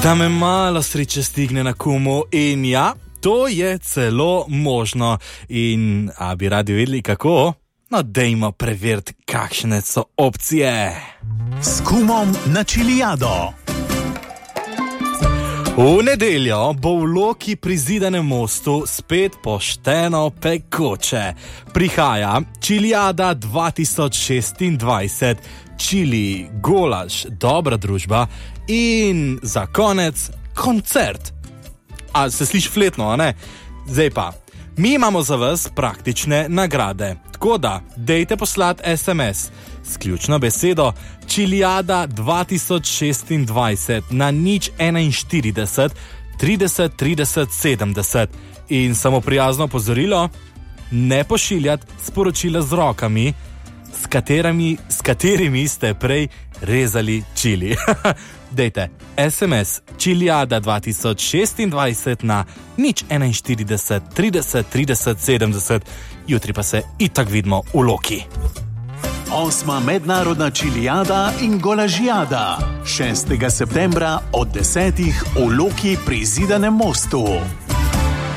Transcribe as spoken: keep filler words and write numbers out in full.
Da me malo sreče stigne na kumu in ja, to je celo možno. In a bi radi vedeli kako? No, dejmo preveriti, kakšne so opcije. S kumom na Čilijado. V nedeljo bo v Loki pri Zidanem mostu spet pošteno pekoče. Prihaja Čilijada dva tisoč šestindvajset, čili, golaž, dobra družba in za konec koncert. A se sliši fletno, a ne? Zdaj pa, mi imamo za vas praktične nagrade. Tako da, dejte poslati es em es s ključno besedo Čilijada dva tisoč šestindvajset na nič enainštirideset trideset trideset sedemdeset in samo prijazno opozorilo, ne pošiljati sporočila z rokami, s katerimi, s katerimi ste prej rezali čili. Dejte es em es Čilijada dva tisoč šestindvajset na nič enainštirideset trideset trideset sedemdeset, jutri pa se itak vidimo v Loki. Osma mednarodna Čilijada in golažijada. šestega septembra od desetih v Loki pri Zidanem mostu.